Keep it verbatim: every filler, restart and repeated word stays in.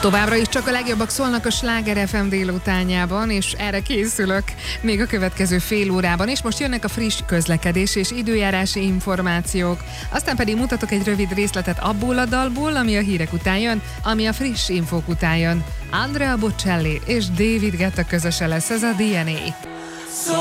Továbbra is csak a legjobbak szólnak a Sláger ef em délutánjában, és erre készülök még a következő fél órában, és most jönnek a friss közlekedés és időjárási információk. Aztán pedig mutatok egy rövid részletet abból a dalból, ami a hírek után jön, ami a friss infók után jön. Andrea Bocelli és David Guetta közöse lesz ez a dé en á.